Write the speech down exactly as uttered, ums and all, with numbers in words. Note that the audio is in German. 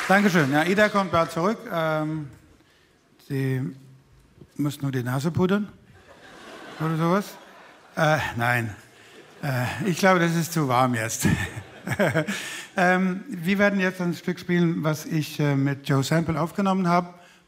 Dankeschön. Ja, Ida kommt bald zurück. Ähm, sie muss nur die Nase pudern oder sowas. Äh, nein, äh, ich glaube, das ist zu warm jetzt. ähm, wir werden jetzt ein Stück spielen, was ich äh, mit Joe Sample aufgenommen habe.